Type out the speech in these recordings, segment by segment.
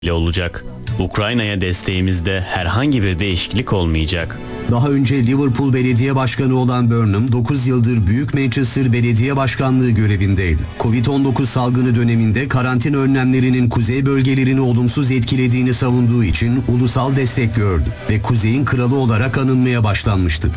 olacak. Ukrayna'ya desteğimizde herhangi bir değişiklik olmayacak. Daha önce Liverpool Belediye Başkanı olan Burnham 9 yıldır Büyük Manchester Belediye Başkanlığı görevindeydi. Covid-19 salgını döneminde karantina önlemlerinin kuzey bölgelerini olumsuz etkilediğini savunduğu için ulusal destek gördü ve Kuzey'in kralı olarak anılmaya başlanmıştı.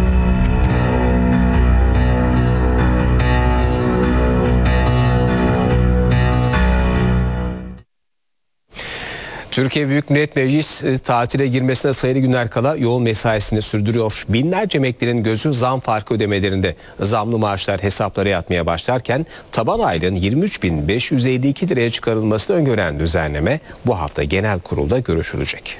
Türkiye Büyük Millet Meclisi tatile girmesine sayılı günler kala yoğun mesaisini sürdürüyor. Binlerce emeklinin gözü zam farkı ödemelerinde. Zamlı maaşlar hesaplara yatmaya başlarken taban aylığın 23.552 liraya çıkarılmasını öngören düzenleme bu hafta genel kurulda görüşülecek.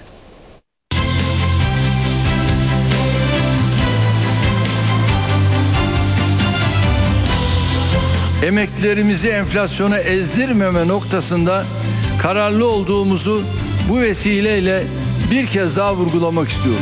Emeklilerimizi enflasyona ezdirmeme noktasında kararlı olduğumuzu bu vesileyle bir kez daha vurgulamak istiyorum.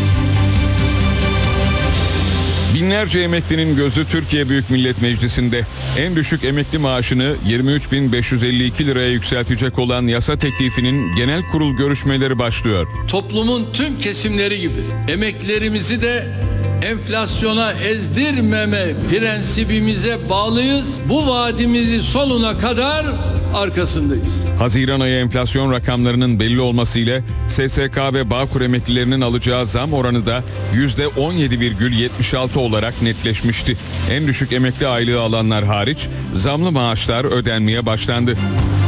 Binlerce emeklinin gözü Türkiye Büyük Millet Meclisi'nde. En düşük emekli maaşını 23.552 liraya yükseltecek olan yasa teklifinin genel kurul görüşmeleri başlıyor. Toplumun tüm kesimleri gibi emeklilerimizi de enflasyona ezdirmeme prensibimize bağlıyız. Bu vaadimizi sonuna kadar arkasındayız. Haziran ayı enflasyon rakamlarının belli olmasıyla SSK ve Bağkur emeklilerinin alacağı zam oranı da %17,76 olarak netleşmişti. En düşük emekli aylığı alanlar hariç zamlı maaşlar ödenmeye başlandı.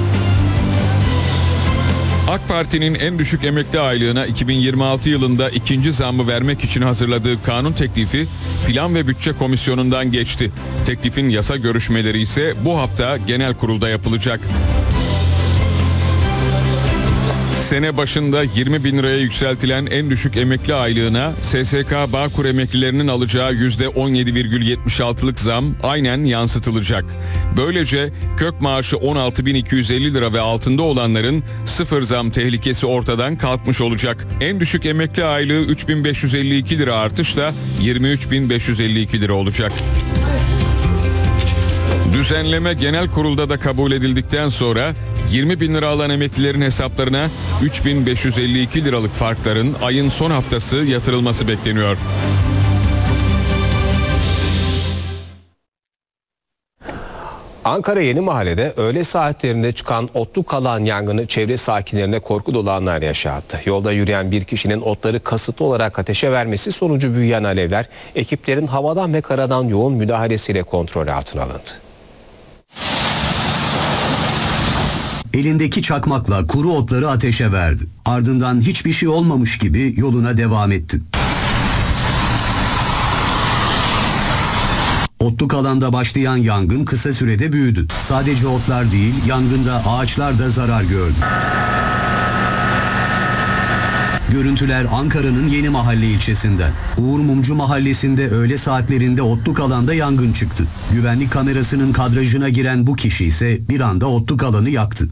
AK Parti'nin en düşük emekli aylığına 2026 yılında ikinci zammı vermek için hazırladığı kanun teklifi Plan ve Bütçe Komisyonu'ndan geçti. Teklifin yasa görüşmeleri ise bu hafta genel kurulda yapılacak. Sene başında 20 bin liraya yükseltilen en düşük emekli aylığına SSK Bağkur emeklilerinin alacağı %17,76'lık zam aynen yansıtılacak. Böylece kök maaşı 16.250 lira ve altında olanların sıfır zam tehlikesi ortadan kalkmış olacak. En düşük emekli aylığı 3.552 lira artışla 23.552 lira olacak. Düzenleme genel kurulda da kabul edildikten sonra 20 bin lira alan emeklilerin hesaplarına 3.552 liralık farkların ayın son haftası yatırılması bekleniyor. Ankara Yenimahalle'de öğle saatlerinde çıkan otluk alan yangını çevre sakinlerine korku dolu anlar yaşattı. Yolda yürüyen bir kişinin otları kasıtlı olarak ateşe vermesi sonucu büyüyen alevler ekiplerin havadan ve karadan yoğun müdahalesiyle kontrol altına alındı. Elindeki çakmakla kuru otları ateşe verdi. Ardından hiçbir şey olmamış gibi yoluna devam etti. Otluk alanda başlayan yangın kısa sürede büyüdü. Sadece otlar değil, yangında ağaçlar da zarar gördü. Görüntüler Ankara'nın Yenimahalle ilçesinden. Uğur Mumcu mahallesinde öğle saatlerinde otluk alanda yangın çıktı. Güvenlik kamerasının kadrajına giren bu kişi ise bir anda otluk alanı yaktı.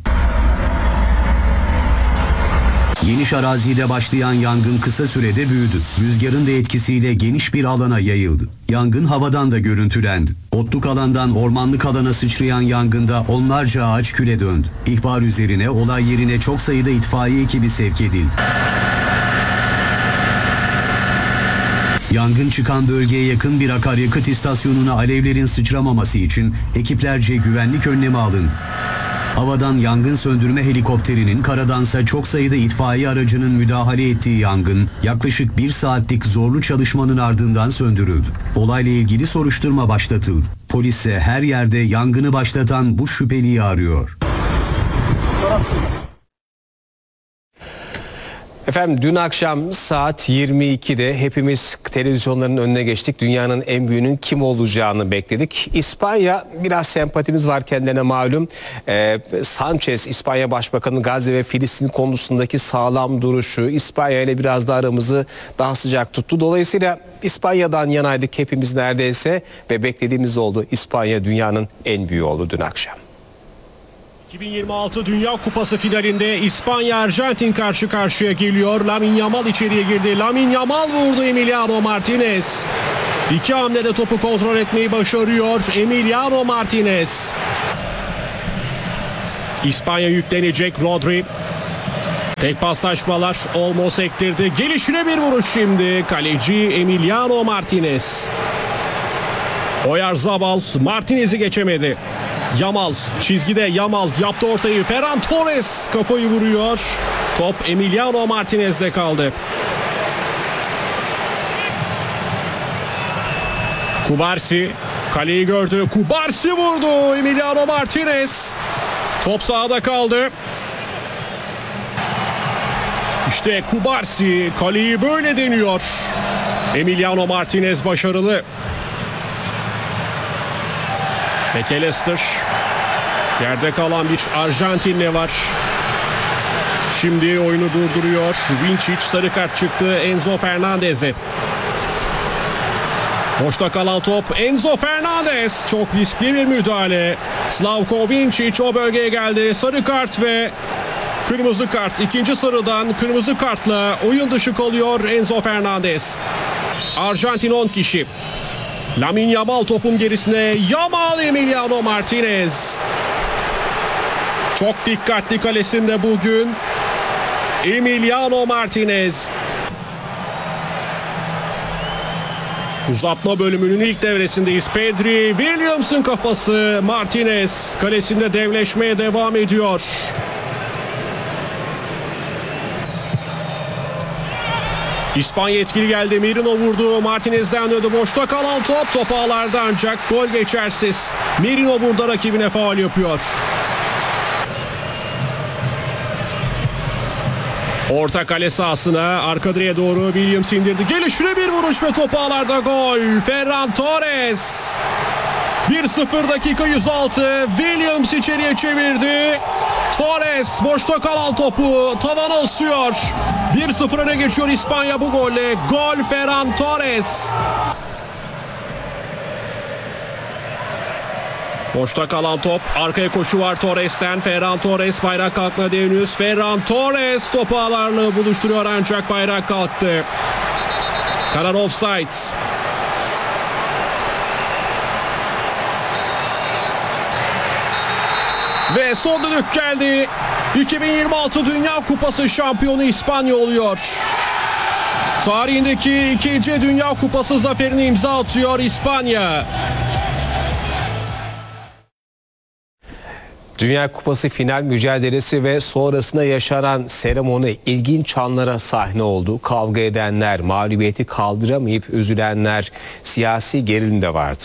Geniş arazide başlayan yangın kısa sürede büyüdü. Rüzgarın da etkisiyle geniş bir alana yayıldı. Yangın havadan da görüntülendi. Otluk alandan ormanlık alana sıçrayan yangında onlarca ağaç küle döndü. İhbar üzerine olay yerine çok sayıda itfaiye ekibi sevk edildi. Yangın çıkan bölgeye yakın bir akaryakıt istasyonuna alevlerin sıçramaması için ekiplerce güvenlik önlemi alındı. Havadan yangın söndürme helikopterinin, karadansa çok sayıda itfaiye aracının müdahale ettiği yangın yaklaşık 1 saatlik zorlu çalışmanın ardından söndürüldü. Olayla ilgili soruşturma başlatıldı. Polis ise her yerde yangını başlatan bu şüpheliyi arıyor. Efendim dün akşam saat 22'de hepimiz televizyonların önüne geçtik. Dünyanın en büyüğünün kim olacağını bekledik. İspanya, biraz sempatimiz var kendilerine malum. Sanchez, İspanya Başbakanı, Gazze ve Filistin konusundaki sağlam duruşu İspanya ile biraz da aramızı daha sıcak tuttu. Dolayısıyla İspanya'dan yanaydık hepimiz neredeyse ve beklediğimiz oldu. İspanya dünyanın en büyüğü oldu dün akşam. 2026 Dünya Kupası finalinde İspanya Arjantin karşı karşıya geliyor. Lamine Yamal içeriye girdi. Lamine Yamal vurdu Emiliano Martinez. 2 hamlede topu kontrol etmeyi başarıyor Emiliano Martinez. İspanya yüklenecek. Rodri. Tek paslaşmalar, Olmo sektirdi. Gelişine bir vuruş şimdi. Kaleci Emiliano Martinez. Oyarzabal Martinez'i geçemedi. Yamal çizgide, Yamal yaptı ortayı. Ferran Torres kafayı vuruyor. Top Emiliano Martinez'de kaldı. Kubarsi kaleyi gördü. Kubarsi vurdu. Emiliano Martinez. Top sahada kaldı. İşte Kubarsi kaleyi böyle deniyor. Emiliano Martinez başarılı. McAllister. Yerde kalan bir Arjantinli var. Şimdi oyunu durduruyor. Vinčić sarı kart çıktı Enzo Fernandez'e. Boşta kalan top Enzo Fernandez. Çok riskli bir müdahale. Slavko Vinčić o bölgeye geldi. Sarı kart ve kırmızı kart. İkinci sarıdan kırmızı kartla oyun dışı kalıyor Enzo Fernandez. Arjantin 10 kişi. Lamine Yamal topun gerisine. Yamal, Emiliano Martinez. Çok dikkatli kalesinde bugün Emiliano Martinez. Uzatma bölümünün ilk devresindeyiz. Pedri, Williams'ın kafası. Martinez kalesinde devleşmeye devam ediyor. İspanya etkili geldi. Merino vurdu. Martinez'den döndü. Boşta kalan top ağlarda ancak gol geçersiz. Merino burada rakibine faul yapıyor. Orta kale sahasına, arka direğe doğru Williams indirdi. Gelişine bir vuruş ve top ağlarda gol. Ferran Torres. 1-0 dakika 106. Williams içeriye çevirdi. Torres boşta kalan topu tavana asıyor. 1-0 öne geçiyor İspanya bu golle. Gol Ferran Torres. Boşta kalan top, arkaya koşu var Torres'ten. Ferran Torres, bayrak kalkmadı henüz. Ferran Torres topu ağlarla buluşturuyor ancak bayrak kalktı. Karar offside. Ve son düdük geldi. 2026 Dünya Kupası şampiyonu İspanya oluyor. Tarihindeki ikinci Dünya Kupası zaferini imza atıyor İspanya. Dünya Kupası final mücadelesi ve sonrasında yaşanan seremoni ilginç anlara sahne oldu. Kavga edenler, mağlubiyeti kaldıramayıp üzülenler, siyasi gerilim de vardı.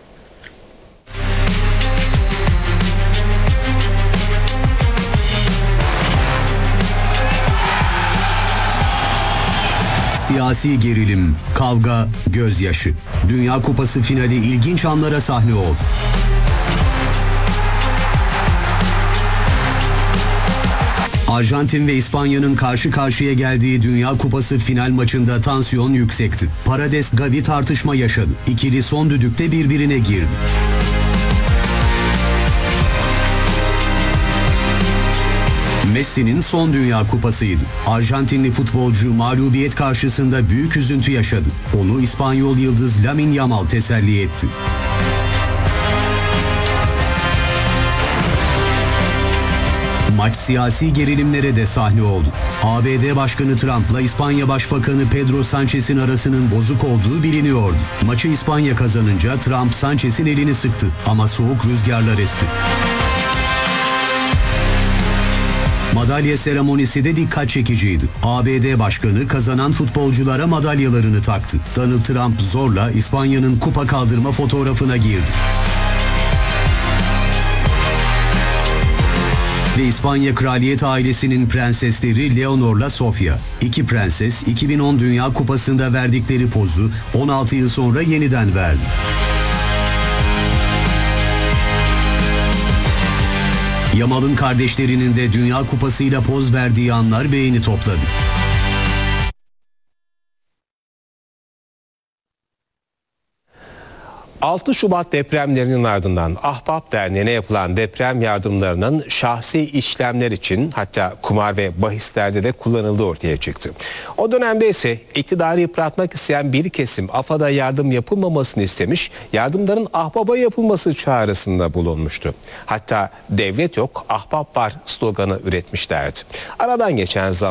Siyasi gerilim, kavga, gözyaşı. Dünya Kupası finali ilginç anlara sahne oldu. Arjantin ve İspanya'nın karşı karşıya geldiği Dünya Kupası final maçında tansiyon yüksekti. Parades Gavi tartışma yaşadı. İkili son düdükte birbirine girdi. Messi'nin son Dünya Kupasıydı. Arjantinli futbolcu mağlubiyet karşısında büyük üzüntü yaşadı. Onu İspanyol yıldız Lamine Yamal teselli etti. Maç siyasi gerilimlere de sahne oldu. ABD Başkanı Trump'la İspanya Başbakanı Pedro Sanchez'in arasının bozuk olduğu biliniyordu. Maçı İspanya kazanınca Trump Sanchez'in elini sıktı ama soğuk rüzgarlar esti. Madalya seremonisi de dikkat çekiciydi. ABD Başkanı kazanan futbolculara madalyalarını taktı. Donald Trump zorla İspanya'nın kupa kaldırma fotoğrafına girdi. Ve İspanya kraliyet ailesinin prensesleri Leonor'la Sofia. İki prenses 2010 Dünya Kupası'nda verdikleri pozu 16 yıl sonra yeniden verdi. Yamal'ın kardeşlerinin de Dünya Kupası'yla poz verdiği anlar beğeni topladı. 6 Şubat depremlerinin ardından Ahbap Derneği'ne yapılan deprem yardımlarının şahsi işlemler için, hatta kumar ve bahislerde de kullanıldığı ortaya çıktı. O dönemde ise iktidarı yıpratmak isteyen bir kesim AFAD'a yardım yapılmamasını istemiş, yardımların Ahbap'a yapılması çağrısında bulunmuştu. Hatta devlet yok, Ahbap var sloganı üretmişlerdi. Aradan geçen zaman